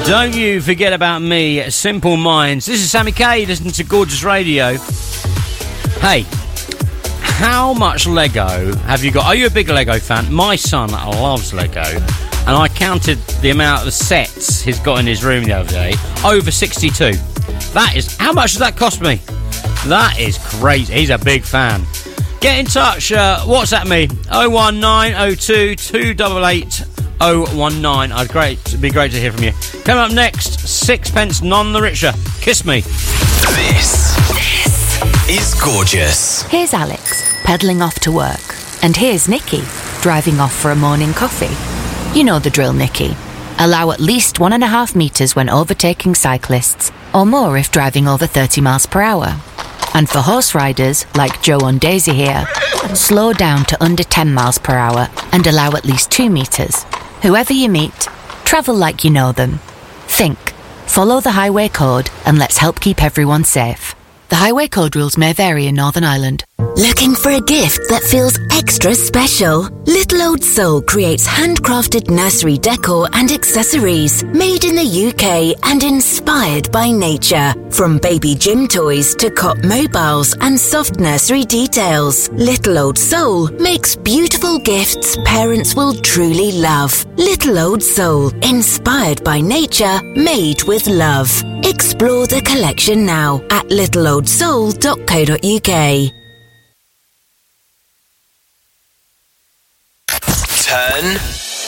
Don't you forget about me, Simple Minds. This is Sammy K, listening to Gorgeous Radio. Hey, how much Lego have you got? Are you a big Lego fan? My son loves Lego, and I counted the amount of sets he's got in his room the other day. Over 62. That is... How much does that cost me? That is crazy. He's a big fan. Get in touch. WhatsApp me. 01902 288 019. It'd be great to hear from you. Coming up next, Sixpence None the Richer. Kiss me. This is Gorgeous. Here's Alex, pedalling off to work. And here's Nikki, driving off for a morning coffee. You know the drill, Nikki. Allow at least 1.5 metres when overtaking cyclists, or more if driving over 30 miles per hour. And for horse riders, like Joe and Daisy here, slow down to under 10 miles per hour and allow at least 2 metres. Whoever you meet, travel like you know them. Think, follow the highway code, and let's help keep everyone safe. The highway code rules may vary in Northern Ireland. Looking for a gift that feels extra special? Little Old Soul creates handcrafted nursery decor and accessories made in the UK and inspired by nature. From baby gym toys to cot mobiles and soft nursery details, Little Old Soul makes beautiful gifts parents will truly love. Little Old Soul, inspired by nature, made with love. Explore the collection now at littleoldsoul.co.uk. Turn